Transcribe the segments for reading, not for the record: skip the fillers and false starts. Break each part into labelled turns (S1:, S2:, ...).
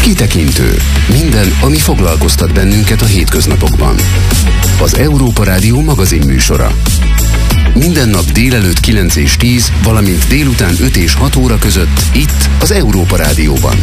S1: Kitekintő. Minden, ami foglalkoztat bennünket a hétköznapokban. Az Európa Rádió magazin műsora. Minden nap délelőtt 9 és 10, valamint délután 5 és 6 óra között itt az Európa Rádióban.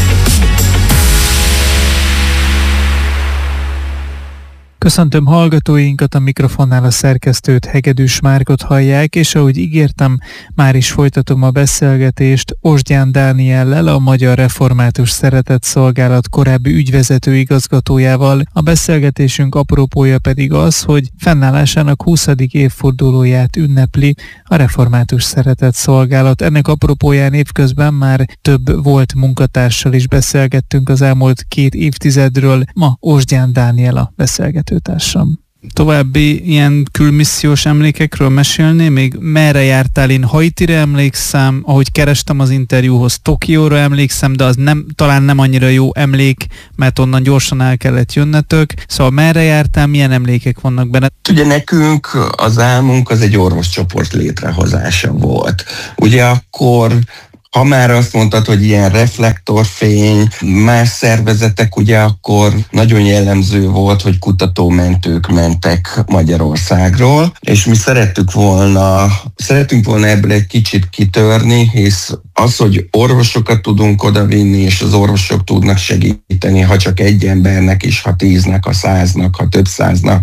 S2: Köszöntöm hallgatóinkat, a mikrofonnál a szerkesztőt, Hegedűs Márkot hallják, és ahogy ígértem, már is folytatom a beszélgetést Osgyán Dániellel, a Magyar Református Szeretetszolgálat korábbi ügyvezető igazgatójával. A beszélgetésünk apropója pedig az, hogy fennállásának 20. évfordulóját ünnepli a Református Szeretetszolgálat. Ennek apropóján évközben már több volt munkatársal is beszélgettünk az elmúlt 2 évtizedről. Ma Osgyán Dániel a beszélgetőtársam. További ilyen külmissziós emlékekről mesélni, még merre jártál? Én Haitire emlékszem, ahogy kerestem az interjúhoz, Tokióra emlékszem, de az talán nem annyira jó emlék, mert onnan gyorsan el kellett jönnetök. Szóval merre jártál, milyen emlékek vannak benne?
S3: Ugye nekünk az álmunk az egy orvoscsoport létrehozása volt. Ugye akkor, ha már azt mondtad, hogy ilyen reflektorfény, más szervezetek, ugye akkor nagyon jellemző volt, hogy kutatómentők mentek Magyarországról, és mi szerettünk volna ebből egy kicsit kitörni, hisz az, hogy orvosokat tudunk odavinni, és az orvosok tudnak segíteni, ha csak egy embernek is, ha 10-nek, ha 100-nak, ha több 100-nak,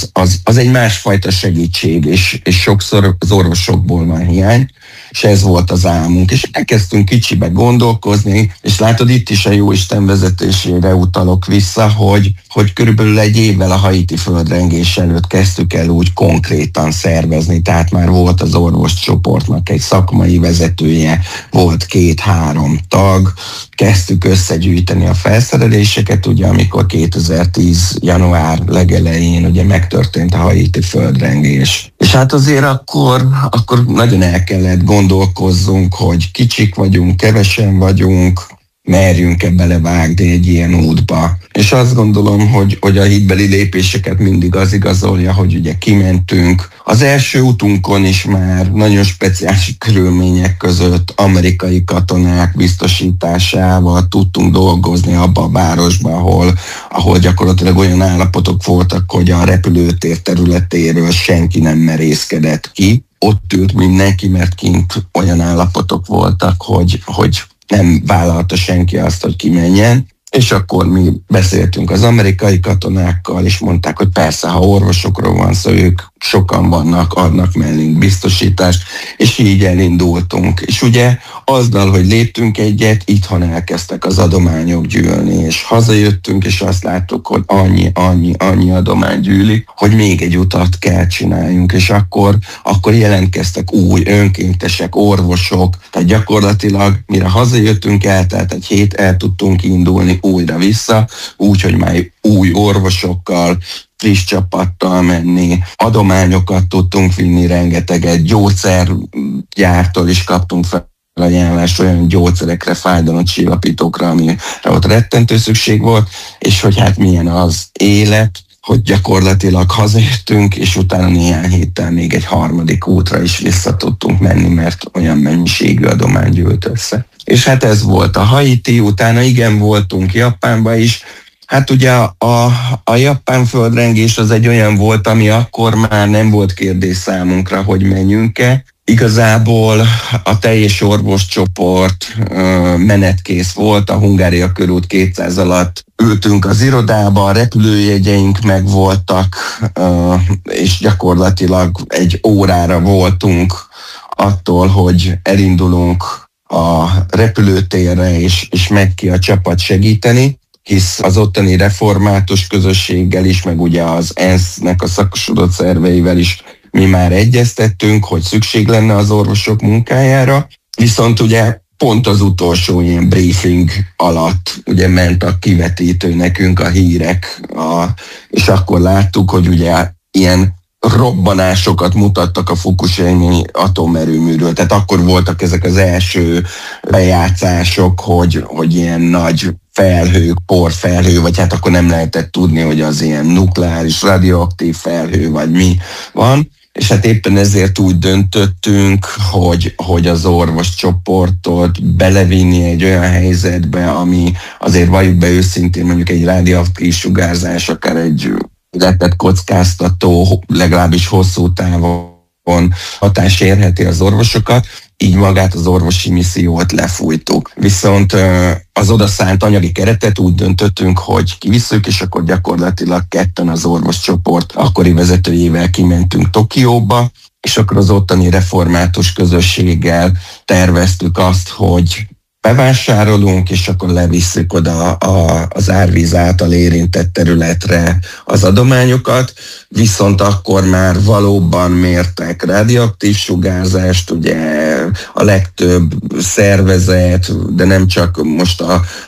S3: az egy másfajta segítség, és sokszor az orvosokból van hiány, és ez volt az álmunk. És elkezdtünk kicsibe gondolkozni, és látod, itt is a Jóisten vezetésére utalok vissza, hogy körülbelül egy évvel a haiti földrengés előtt kezdtük el úgy konkrétan szervezni, tehát már volt az orvoscsoportnak egy szakmai vezetője, volt 2-3 tag, kezdtük összegyűjteni a felszereléseket, ugye amikor 2010. január legelején ugye megtörtént a haiti földrengés. És hát azért akkor nagyon el kellett gondolkozzunk, hogy kicsik vagyunk, kevesen vagyunk, merjünk-e belevágni egy ilyen útba. És azt gondolom, hogy a hitbeli lépéseket mindig az igazolja, hogy ugye kimentünk. Az első útunkon is már nagyon speciális körülmények között amerikai katonák biztosításával tudtunk dolgozni abba a városba, ahol gyakorlatilag olyan állapotok voltak, hogy a repülőtér területéről senki nem merészkedett ki. Ott ült mindenki, mert kint olyan állapotok voltak, hogy nem vállalta senki azt, hogy kimenjen. És akkor mi beszéltünk az amerikai katonákkal, és mondták, hogy persze, ha orvosokról van szó, ők sokan vannak, adnak mellünk biztosítást, és így elindultunk. És ugye azzal, hogy léptünk egyet, itthon elkezdtek az adományok gyűlni, és hazajöttünk, és azt láttuk, hogy annyi adomány gyűlik, hogy még egy utat kell csináljunk, és akkor jelentkeztek új önkéntesek, orvosok, tehát gyakorlatilag mire hazajöttünk, eltelt egy hét, el tudtunk indulni újra vissza, úgyhogy már új orvosokkal, friss csapattal menni, adományokat tudtunk vinni rengeteget, gyógyszergyártól is kaptunk felajánlást olyan gyógyszerekre, fájdalomcsillapítókra, amire ott rettentő szükség volt, és hogy hát milyen az élet, hogy gyakorlatilag hazajöttünk, és utána néhány héttel még egy harmadik útra is vissza tudtunk menni, mert olyan mennyiségű adomány gyűlt össze. És hát ez volt a Haiti, utána igen, voltunk Japánba is. Hát ugye a japán földrengés az egy olyan volt, ami akkor már nem volt kérdés számunkra, hogy menjünk-e. Igazából a teljes orvoscsoport menetkész volt, a Hungária körút 200 alatt ültünk az irodába, a repülőjegyeink megvoltak, és gyakorlatilag egy órára voltunk attól, hogy elindulunk a repülőtérre, és megy ki a csapat segíteni, hisz az ottani református közösséggel is, meg ugye az ENSZ-nek a szakosodott szerveivel is mi már egyeztettünk, hogy szükség lenne az orvosok munkájára, viszont ugye pont az utolsó ilyen briefing alatt ugye ment a kivetítő nekünk a hírek, és akkor láttuk, hogy ugye ilyen robbanásokat mutattak a Fukushima atomerőműről. Tehát akkor voltak ezek az első bejátszások, hogy ilyen nagy felhők, porfelhő, vagy hát akkor nem lehetett tudni, hogy az ilyen nukleáris, radioaktív felhő, vagy mi van. és hát éppen ezért úgy döntöttünk, hogy az orvoscsoportot belevinni egy olyan helyzetbe, ami azért valljuk be őszintén, mondjuk egy rádióaktív sugárzás, akár egy életet kockáztató, legalábbis hosszú távon hatás érheti az orvosokat, így magát az orvosi missziót lefújtuk. Viszont az odaszánt anyagi keretet úgy döntöttünk, hogy kivisszük, és akkor gyakorlatilag ketten az orvoscsoport akkori vezetőjével kimentünk Tokióba, és akkor az ottani református közösséggel terveztük azt, hogy bevásárolunk, és akkor levisszük oda az árvíz által érintett területre az adományokat, viszont akkor már valóban mértek radioaktív sugárzást, ugye a legtöbb szervezet, de nem csak most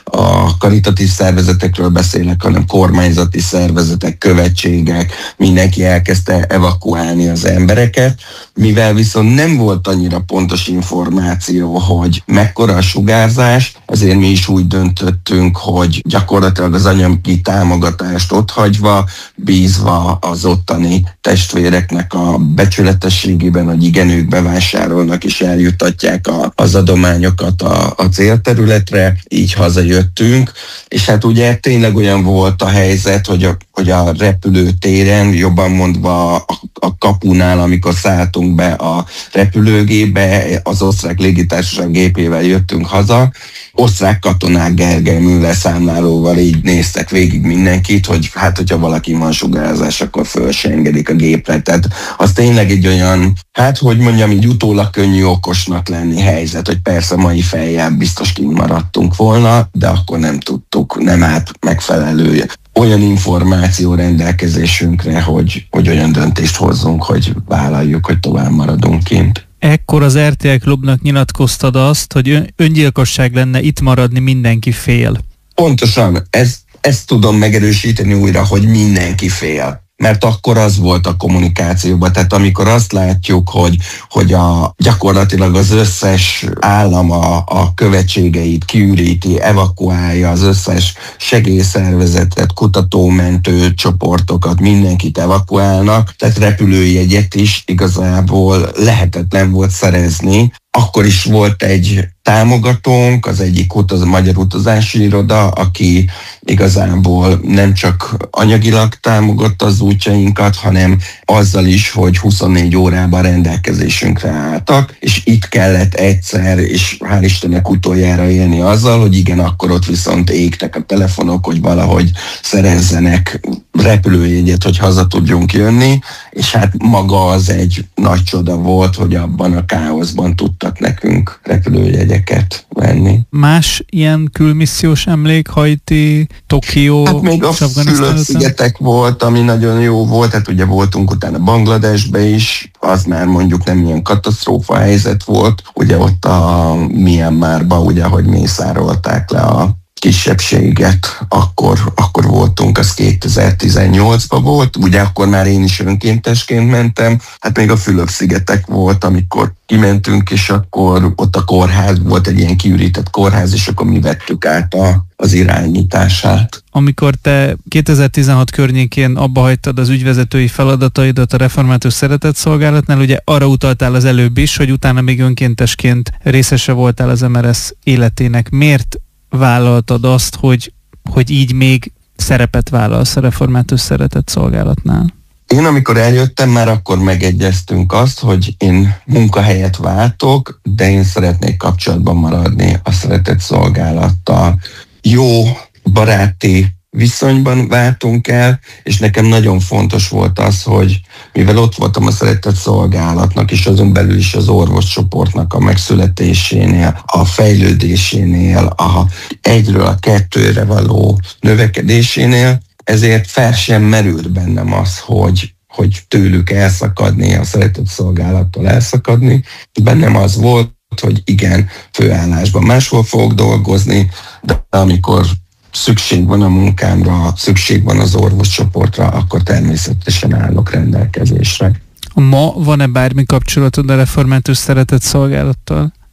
S3: a karitatív szervezetekről beszélek, hanem kormányzati szervezetek, követségek, mindenki elkezdte evakuálni az embereket, mivel viszont nem volt annyira pontos információ, hogy mekkora a sugárzás, ezért mi is úgy döntöttünk, hogy gyakorlatilag az anyagi támogatást otthagyva, bízva az ottani testvéreknek a becsületességében, hogy igen, ők bevásárolnak és eljuttatják az adományokat a célterületre, így hazajöttünk, és hát ugye tényleg olyan volt a helyzet, hogy a repülőtéren, jobban mondva a kapunál, amikor szálltunk be a repülőgépbe, az osztrák légitársaság gépével jöttünk haza, osztrák katonák Gergely Müller számlálóval így néztek végig mindenkit, hogy hát, hogyha valaki van sugárzás, akkor föl se engedik a gépre. Tehát az tényleg egy olyan, hát hogy mondjam, így utólag könnyű okosnak lenni helyzet, hogy persze mai fejjel biztos kimaradtunk volna, de akkor nem tudtuk, nem állt megfelelő olyan információ rendelkezésünkre, hogy olyan döntést hozzunk, hogy vállaljuk, hogy tovább maradunk kint.
S2: Ekkor az RTL Klubnak nyilatkoztad azt, hogy öngyilkosság lenne itt maradni, mindenki fél. Pontosan,
S3: ezt tudom megerősíteni újra, hogy mindenki fél. Mert akkor az volt a kommunikációban, tehát amikor azt látjuk, hogy gyakorlatilag az összes állam a követségeit kiüríti, evakuálja, az összes segélyszervezetet, kutatómentő csoportokat, mindenkit evakuálnak, tehát repülőjegyet is igazából lehetetlen volt szerezni. Akkor is volt egy támogatónk, az egyik Magyar Utazási Iroda, aki igazából nem csak anyagilag támogatta az útjainkat, hanem azzal is, hogy 24 órában rendelkezésünkre álltak, és itt kellett egyszer, és hál' Istennek utoljára élni azzal, hogy igen, akkor ott viszont égtek a telefonok, hogy valahogy szerezzenek repülőjegyet, hogy haza tudjunk jönni, és hát maga az egy nagy csoda volt, hogy abban a káoszban tudtak nekünk repülőjegyeket venni.
S2: Más ilyen külmissziós emlék, Haiti, Tokió,
S3: hát még a Fülöp-szigetek volt, ami nagyon jó volt, hát ugye voltunk utána Bangladesbe is, az már mondjuk nem ilyen katasztrófa helyzet volt, ugye ott a Myanmarba, ugye, hogy mészárolták le a kisebbséget, akkor voltunk, az 2018-ban volt, ugye akkor már én is önkéntesként mentem, hát még a Fülöp-szigetek volt, amikor kimentünk, és akkor ott a kórház, volt egy ilyen kiürített kórház, és akkor mi vettük át az irányítását.
S2: Amikor te 2016 környékén abba hagytad az ügyvezetői feladataidat a Református Szeretetszolgálatnál, ugye arra utaltál az előbb is, hogy utána még önkéntesként részese voltál az MRS életének. Miért vállaltad azt, hogy így még szerepet vállalsz a Református Szeretetszolgálatnál?
S3: Én amikor eljöttem, már akkor megegyeztünk azt, hogy én munkahelyet váltok, de én szeretnék kapcsolatban maradni a Szeretetszolgálattal. Jó baráti viszonyban váltunk el, és nekem nagyon fontos volt az, hogy mivel ott voltam a Szeretetszolgálatnak, és azon belül is az orvoscsoportnak a megszületésénél, a fejlődésénél, a 1-ről a 2-re való növekedésénél, ezért fel sem merült bennem az, hogy tőlük elszakadni, a Szeretetszolgálattól elszakadni. Bennem az volt, hogy igen, főállásban máshol fogok dolgozni, de amikor szükség van a munkámra, szükség van az orvoscsoportra, akkor természetesen állok rendelkezésre.
S2: Ma van-e bármi kapcsolatod a Református Szeretetszolgálattal?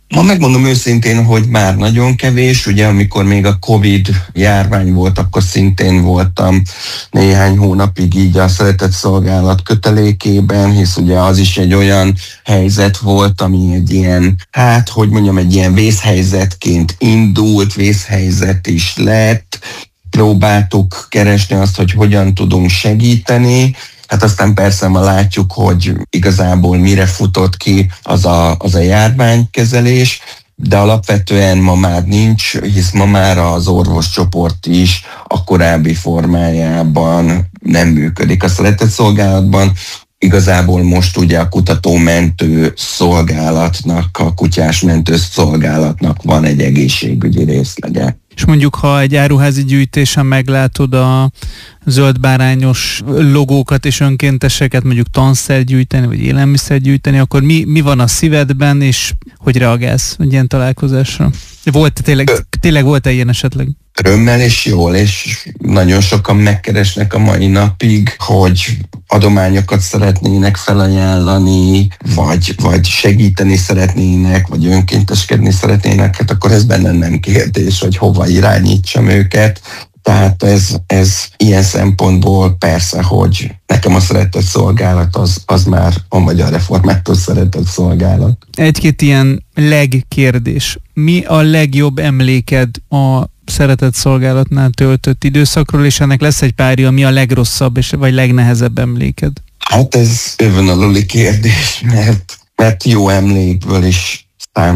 S3: Ma megmondom őszintén, hogy már nagyon kevés, ugye amikor még a Covid járvány volt, akkor szintén voltam néhány hónapig így a Szeretett Szolgálat kötelékében, hisz ugye az is egy olyan helyzet volt, ami egy ilyen, egy ilyen vészhelyzetként indult, vészhelyzet is lett. Próbáltuk keresni azt, hogy hogyan tudunk segíteni. Hát aztán persze ma látjuk, hogy igazából mire futott ki az a járványkezelés, de alapvetően ma már nincs, hisz ma már az orvoscsoport is a korábbi formájában nem működik. A Szeretett Szolgálatban igazából most ugye a kutató-mentő szolgálatnak, a kutyás mentő szolgálatnak van egy egészségügyi részlege.
S2: És mondjuk, ha egy áruházi gyűjtésen meglátod a zöldbárányos logókat és önkénteseket, mondjuk tanszer gyűjteni, vagy élelmiszer gyűjteni, akkor mi van a szívedben, és hogy reagálsz egy ilyen találkozásra? Tényleg volt-e ilyen esetleg?
S3: Örömmel és jól, és nagyon sokan megkeresnek a mai napig, hogy adományokat szeretnének felajánlani, vagy segíteni szeretnének, vagy önkénteskedni szeretnének, hát akkor ez bennem nem kérdés, hogy hova irányítsam őket. Tehát ez ilyen szempontból persze, hogy nekem a Szeretett Szolgálat az már a Magyar Református Szeretett Szolgálat.
S2: Egy-két ilyen legkérdés. Mi a legjobb emléked a Szeretett Szolgálatnál töltött időszakról, és ennek lesz egy párja, mi a legrosszabb vagy legnehezebb emléked?
S3: Hát ez övön kérdés, mert jó emlékből is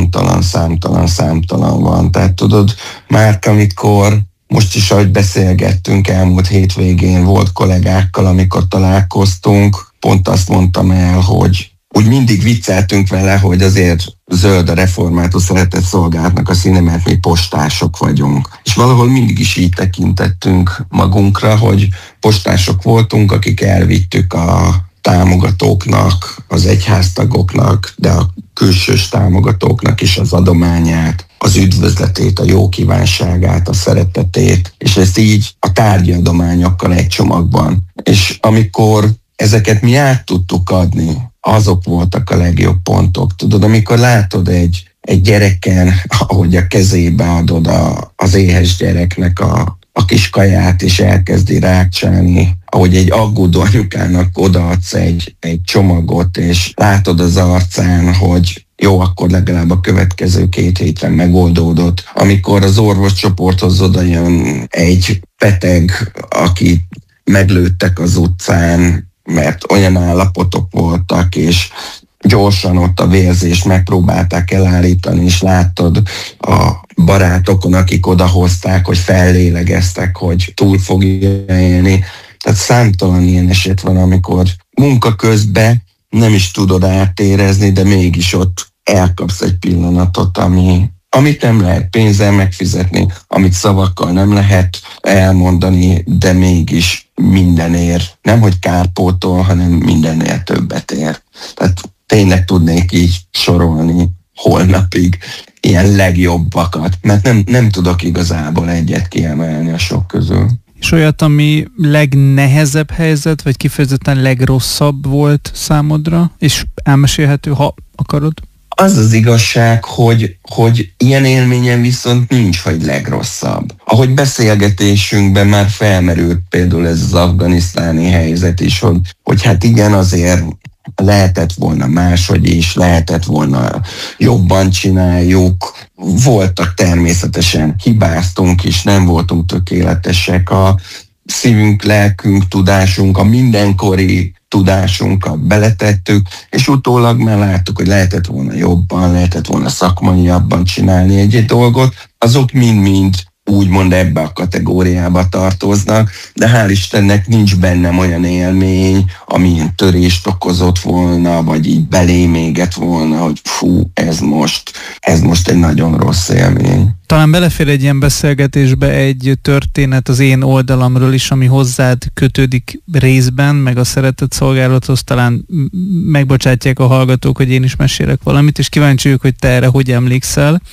S3: számtalan van. Tehát tudod, már amikor most is, ahogy beszélgettünk, elmúlt hétvégén volt kollégákkal, amikor találkoztunk, pont azt mondtam el, hogy úgy mindig vicceltünk vele, hogy azért zöld a Református Szeretett Szolgálatnak a színe, mert mi postások vagyunk. És valahol mindig is így tekintettünk magunkra, hogy postások voltunk, akik elvittük a támogatóknak, az egyháztagoknak, de a külsős támogatóknak is az adományát, az üdvözletét, a jó kívánságát, a szeretetét, és ezt így a tárgyi adományokkal egy csomagban. És amikor ezeket mi át tudtuk adni, azok voltak a legjobb pontok. Tudod, amikor látod egy gyereken, ahogy a kezébe adod az éhes gyereknek a kis kaját, és elkezdi rákcsálni, ahogy egy aggódó anyukának odaadsz egy csomagot, és látod az arcán, hogy jó, akkor legalább a következő 2 hétre megoldódott. Amikor az orvoscsoporthoz odajön egy beteg, aki meglőttek az utcán, mert olyan állapotok voltak, és gyorsan ott a vérzést megpróbálták elállítani, és láttad a barátokon, akik odahozták, hogy fellélegeztek, hogy túl fogja élni. Tehát számtalan ilyen eset van, amikor munka közben nem is tudod átérezni, de mégis ott elkapsz egy pillanatot, amit nem lehet pénzzel megfizetni, amit szavakkal nem lehet elmondani, de mégis minden ér. Nem, hogy kárpótol, hanem mindennél többet ér. Tehát tényleg tudnék így sorolni holnapig ilyen legjobbakat, mert nem tudok igazából egyet kiemelni a sok közül.
S2: És olyat, ami legnehezebb helyzet, vagy kifejezetten legrosszabb volt számodra, és elmesélhető, ha akarod?
S3: Az az igazság, hogy ilyen élményem viszont nincs, hogy legrosszabb. Ahogy beszélgetésünkben már felmerült például ez az afganisztáni helyzet is, hogy hát igen, azért lehetett volna máshogy is, lehetett volna jobban csináljuk. Voltak természetesen, hibáztunk is, nem voltunk tökéletesek. A szívünk, lelkünk, tudásunk, a mindenkori tudásunkat beletettük, és utólag már láttuk, hogy lehetett volna jobban, lehetett volna szakmaiabban csinálni egy dolgot. Azok mind-mind úgymond ebbe a kategóriába tartoznak, de hál' Istennek nincs bennem olyan élmény, ami törést okozott volna, vagy így belém égett volna, hogy fú, ez most egy nagyon rossz élmény.
S2: Talán belefér egy ilyen beszélgetésbe egy történet az én oldalamról is, ami hozzád kötődik részben, meg a szeretett szolgálathoz, talán megbocsátják a hallgatók, hogy én is mesélek valamit, és kíváncsi vagyok, hogy te erre hogy emlékszel.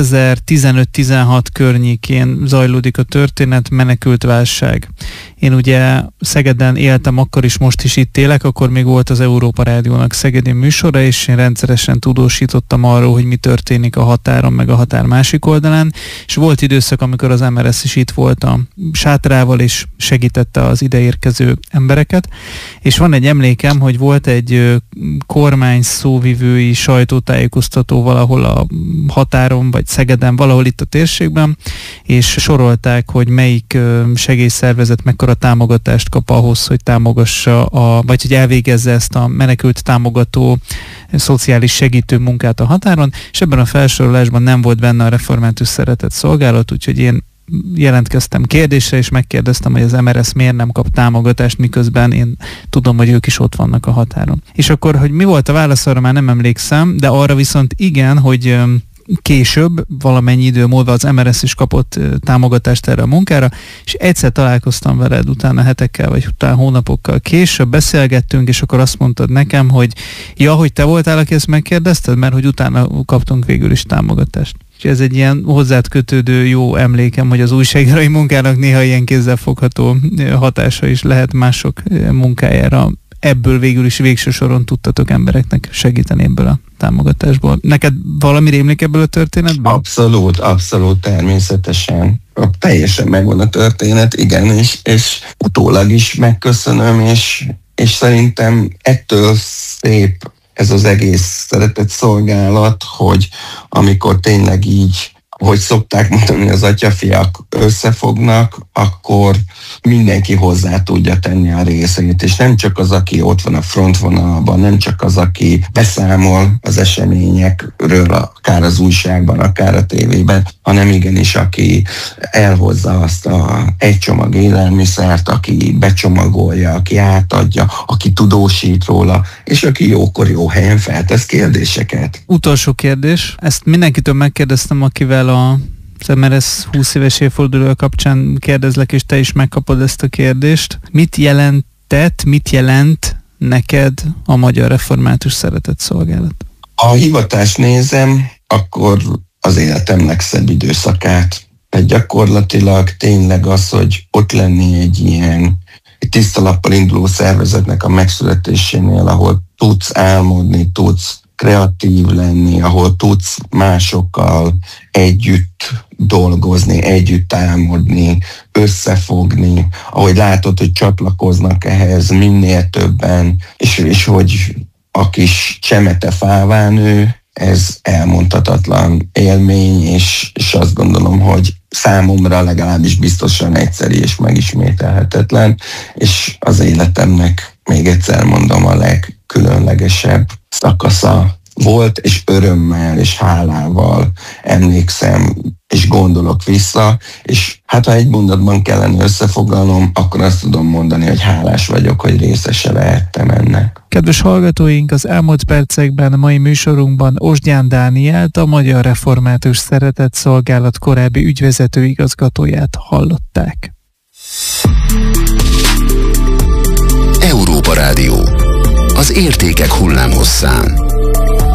S2: 2015-16 környékén zajlódik a történet, menekült válság. Én ugye Szegeden éltem, akkor is, most is itt élek, akkor még volt az Európa Rádiónak szegedi műsora, és én rendszeresen tudósítottam arról, hogy mi történik a határon, meg a határ másik oldalán, és volt időszak, amikor az MRS is itt volt a sátrával, és segítette az ideérkező embereket, és van egy emlékem, hogy volt egy kormány szóvivői sajtótájékoztató valahol a határon, vagy Szegeden, valahol itt a térségben, és sorolták, hogy melyik segélyszervezet mekkora támogatást kap ahhoz, hogy támogassa, vagy hogy elvégezze ezt a menekült támogató szociális segítő munkát a határon, és ebben a felsorolásban nem volt benne a Református Szeretett Szolgálat, úgyhogy én jelentkeztem kérdésre, és megkérdeztem, hogy az MRS miért nem kap támogatást, miközben én tudom, hogy ők is ott vannak a határon. És akkor, hogy mi volt a válasz, arra már nem emlékszem, de arra viszont igen, hogy később, valamennyi idő múlva az MRS is kapott támogatást erre a munkára, és egyszer találkoztam veled utána hetekkel, vagy utána hónapokkal később, beszélgettünk, és akkor azt mondtad nekem, hogy ja, hogy te voltál, aki ezt megkérdezted, mert hogy utána kaptunk végül is támogatást. És ez egy ilyen hozzád kötődő jó emlékem, hogy az újságírói munkának néha ilyen kézzelfogható hatása is lehet mások munkájára. Ebből végül is végső soron tudtatok embereknek segíteni ebből a támogatásból. Neked valami rémlik ebből a történetből?
S3: Abszolút, természetesen. Teljesen megvan a történet, igen, és utólag is megköszönöm, és szerintem ettől szép ez az egész szeretett szolgálat, hogy amikor tényleg így, hogy szokták mondani, az atyafiak összefognak, akkor mindenki hozzá tudja tenni a részét, és nem csak az, aki ott van a frontvonalban, nem csak az, aki beszámol az eseményekről, akár az újságban, akár a tévében, hanem igenis, aki elhozza azt egy csomag élelmiszert, aki becsomagolja, aki átadja, aki tudósít róla, és aki jókor jó helyen feltesz kérdéseket.
S2: Utolsó kérdés. Ezt mindenkitől megkérdeztem, akivel az MRS 20 éves évfordulója kapcsán kérdezlek, és te is megkapod ezt a kérdést. Mit jelent neked a Magyar Református Szeretett Szolgálat?
S3: Ha a hivatást nézem, akkor az életem legszebb időszakát. Gyakorlatilag tényleg az, hogy ott lenni egy ilyen tiszta lappal induló szervezetnek a megszületésénél, ahol tudsz álmodni, tudsz kreatív lenni, ahol tudsz másokkal együtt dolgozni, együtt álmodni, összefogni, ahogy látod, hogy csatlakoznak ehhez minél többen, és hogy a kis csemete fává nő, ez elmondhatatlan élmény, és azt gondolom, hogy számomra legalábbis biztosan egyszeri és megismételhetetlen, és az életemnek, még egyszer mondom, a legkülönlegesebb szakasza volt, és örömmel és hálával emlékszem, és gondolok vissza, és hát ha egy mondatban kellene összefoglalnom, akkor azt tudom mondani, hogy hálás vagyok, hogy részese lehettem ennek.
S2: Kedves hallgatóink, az elmúlt percekben a mai műsorunkban Osgyán Dánielt, a Magyar Református Szeretett Szolgálat korábbi ügyvezető igazgatóját hallották.
S1: Európa Rádió. Az értékek hullámhosszán.